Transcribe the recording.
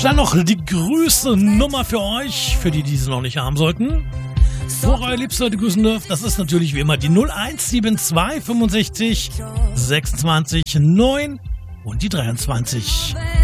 Dann noch die größte Nummer für euch, für die diese noch nicht haben sollten. Wo euer Liebster heute grüßen dürft, das ist natürlich wie immer die 0172 65 26 9 und die 23.